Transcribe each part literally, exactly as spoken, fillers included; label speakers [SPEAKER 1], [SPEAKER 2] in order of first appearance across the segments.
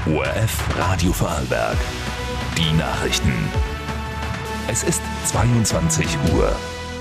[SPEAKER 1] O R F Radio Vorarlberg. Die Nachrichten. Es ist zweiundzwanzig Uhr.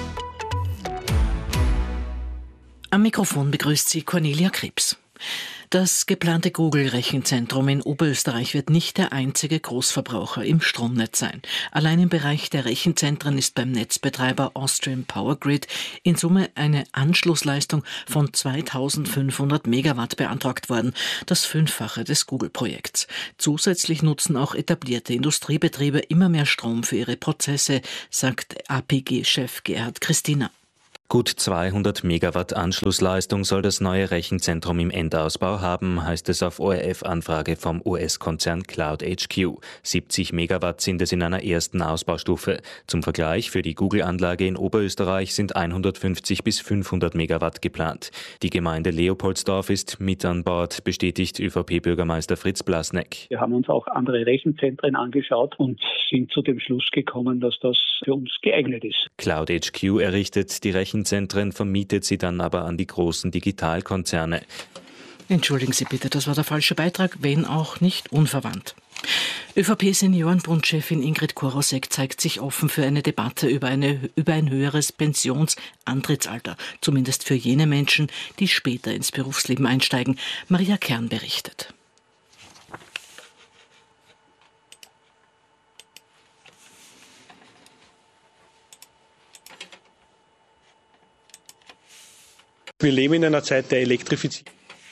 [SPEAKER 2] Am Mikrofon begrüßt sie Cornelia Krebs. Das geplante Google-Rechenzentrum in Oberösterreich wird nicht der einzige Großverbraucher im Stromnetz sein. Allein im Bereich der Rechenzentren ist beim Netzbetreiber Austrian Power Grid in Summe eine Anschlussleistung von zweitausendfünfhundert Megawatt beantragt worden, das Fünffache des Google-Projekts. Zusätzlich nutzen auch etablierte Industriebetriebe immer mehr Strom für ihre Prozesse, sagt A P G-Chef Gerhard Christina.
[SPEAKER 3] Gut zweihundert Megawatt Anschlussleistung soll das neue Rechenzentrum im Endausbau haben, heißt es auf O R F-Anfrage vom U S-Konzern Cloud H Q. siebzig Megawatt sind es in einer ersten Ausbaustufe. Zum Vergleich, für die Google-Anlage in Oberösterreich sind hundertfünfzig bis fünfhundert Megawatt geplant. Die Gemeinde Leopoldsdorf ist mit an Bord, bestätigt ÖVP-Bürgermeister Fritz Blasneck.
[SPEAKER 4] Wir haben uns auch andere Rechenzentren angeschaut und sind zu dem Schluss gekommen, dass das für uns geeignet ist.
[SPEAKER 3] Cloud H Q errichtet die Rechenzentren, vermietet sie dann aber an die großen Digitalkonzerne.
[SPEAKER 2] Entschuldigen Sie bitte, das war der falsche Beitrag, wenn auch nicht unverwandt. ÖVP-Seniorenbundchefin Ingrid Korosek zeigt sich offen für eine Debatte über, eine, über ein höheres Pensionsantrittsalter, zumindest für jene Menschen, die später ins Berufsleben einsteigen. Maria Kern berichtet.
[SPEAKER 5] Wir leben in einer Zeit der Elektrifizierung.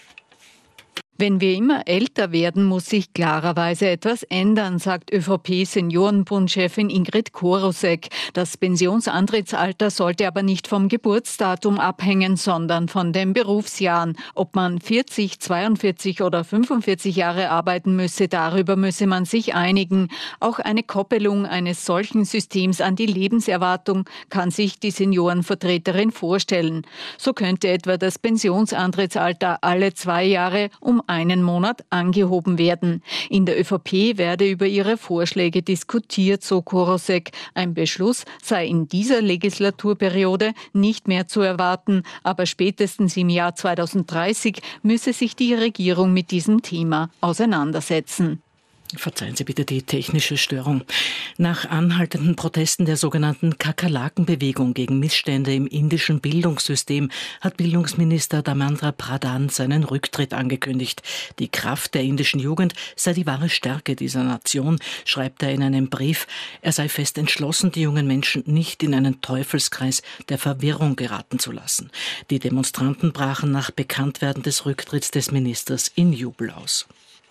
[SPEAKER 6] Wenn wir immer älter werden, muss sich klarerweise etwas ändern, sagt ÖVP-Seniorenbundchefin Ingrid Korosek. Das Pensionsantrittsalter sollte aber nicht vom Geburtsdatum abhängen, sondern von den Berufsjahren. Ob man vierzig, zweiundvierzig oder fünfundvierzig Jahre arbeiten müsse, darüber müsse man sich einigen. Auch eine Koppelung eines solchen Systems an die Lebenserwartung kann sich die Seniorenvertreterin vorstellen. So könnte etwa das Pensionsantrittsalter alle zwei Jahre um einen Monat angehoben werden. In der ÖVP werde über ihre Vorschläge diskutiert, so Korosek. Ein Beschluss sei in dieser Legislaturperiode nicht mehr zu erwarten, aber spätestens im Jahr zweitausenddreißig müsse sich die Regierung mit diesem Thema auseinandersetzen.
[SPEAKER 2] Verzeihen Sie bitte die technische Störung. Nach anhaltenden Protesten der sogenannten Kakerlakenbewegung gegen Missstände im indischen Bildungssystem hat Bildungsminister Dharmendra Pradhan seinen Rücktritt angekündigt. Die Kraft der indischen Jugend sei die wahre Stärke dieser Nation, schreibt er in einem Brief. Er sei fest entschlossen, die jungen Menschen nicht in einen Teufelskreis der Verwirrung geraten zu lassen. Die Demonstranten brachen nach Bekanntwerden des Rücktritts des Ministers in Jubel aus.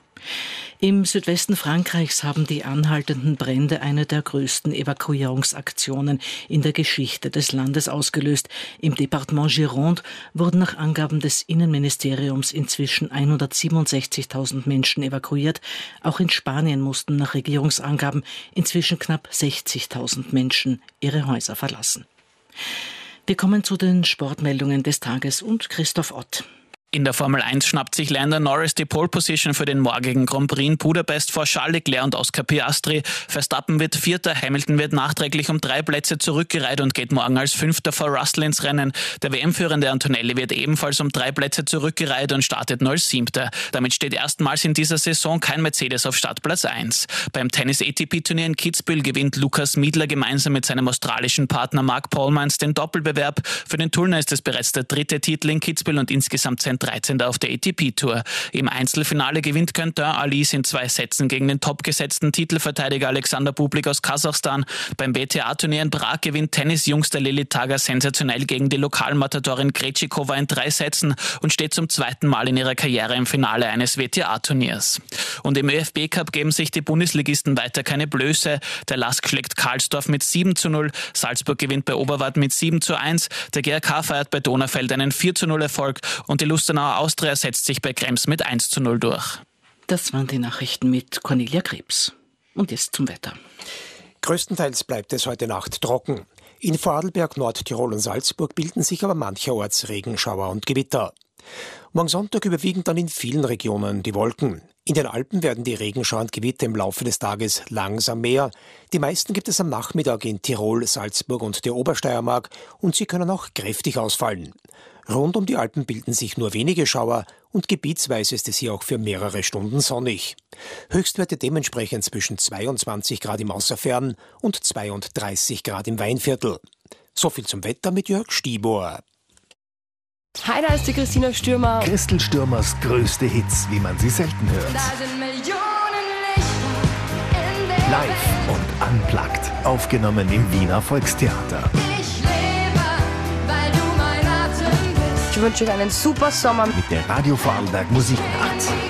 [SPEAKER 2] Im Südwesten Frankreichs haben die anhaltenden Brände eine der größten Evakuierungsaktionen in der Geschichte des Landes ausgelöst. Im Departement Gironde wurden nach Angaben des Innenministeriums inzwischen hundertsiebenundsechzigtausend Menschen evakuiert. Auch in Spanien mussten nach Regierungsangaben inzwischen knapp sechzigtausend Menschen ihre Häuser verlassen. Wir kommen zu den Sportmeldungen des Tages und Christoph Ott.
[SPEAKER 7] In der Formel eins schnappt sich Lando Norris die Pole-Position für den morgigen Grand Prix in Budapest vor Charles Leclerc und Oscar Piastri. Verstappen wird Vierter, Hamilton wird nachträglich um drei Plätze zurückgereiht und geht morgen als Fünfter vor Russell ins Rennen. Der W M-Führende Antonelli wird ebenfalls um drei Plätze zurückgereiht und startet nur als Siebter. Damit steht erstmals in dieser Saison kein Mercedes auf Startplatz eins. Beim Tennis-A T P-Turnier in Kitzbühel gewinnt Lukas Miedler gemeinsam mit seinem australischen Partner Mark Polmans den Doppelbewerb. Für den Turner ist es bereits der dritte Titel in Kitzbühel und insgesamt sein dreizehnter auf der A T P-Tour. Im Einzelfinale gewinnt Quentin Alice in zwei Sätzen gegen den topgesetzten Titelverteidiger Alexander Bublik aus Kasachstan. Beim W T A-Turnier in Prag gewinnt Tennisjungster Lili Tager sensationell gegen die Lokalmatadorin Krejcikova in drei Sätzen und steht zum zweiten Mal in ihrer Karriere im Finale eines W T A-Turniers. Und im ÖFB-Cup geben sich die Bundesligisten weiter keine Blöße. Der Lask schlägt Karlsdorf mit sieben zu null, Salzburg gewinnt bei Oberwart mit sieben zu eins, der G R K feiert bei Donaufeld einen vier zu null Erfolg und die Lustenauer Austria setzt sich bei Krems mit eins zu null durch.
[SPEAKER 2] Das waren die Nachrichten mit Cornelia Krebs. Und jetzt zum Wetter.
[SPEAKER 8] Größtenteils bleibt es heute Nacht trocken. In Vorarlberg, Nordtirol und Salzburg bilden sich aber mancherorts Regenschauer und Gewitter. Morgen Sonntag überwiegen dann in vielen Regionen die Wolken. In den Alpen werden die Regenschauer und Gewitter im Laufe des Tages langsam mehr. Die meisten gibt es am Nachmittag in Tirol, Salzburg und der Obersteiermark und sie können auch kräftig ausfallen. Rund um die Alpen bilden sich nur wenige Schauer und gebietsweise ist es hier auch für mehrere Stunden sonnig. Höchstwerte dementsprechend zwischen zweiundzwanzig Grad im Außerfern und zweiunddreißig Grad im Weinviertel. So viel zum Wetter mit Jörg Stibor.
[SPEAKER 9] Hi, da ist die Christina Stürmer.
[SPEAKER 1] Christel Stürmers größte Hits, wie man sie selten hört.
[SPEAKER 9] Da sind Millionen Lichter in der
[SPEAKER 1] Live und unplugged. Aufgenommen im Wiener Volkstheater.
[SPEAKER 9] Ich lebe, weil du mein Atem bist. Ich wünsche euch einen super Sommer.
[SPEAKER 1] Mit der Radio Vorarlberg Musiknacht.